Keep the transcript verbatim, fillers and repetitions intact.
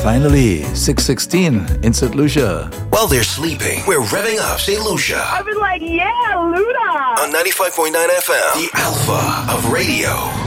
Finally, six sixteen in Saint Lucia. While they're sleeping, we're revving up Saint Lucia. I've been like, yeah, Luda. On ninety-five point nine F M, the Alpha of radio.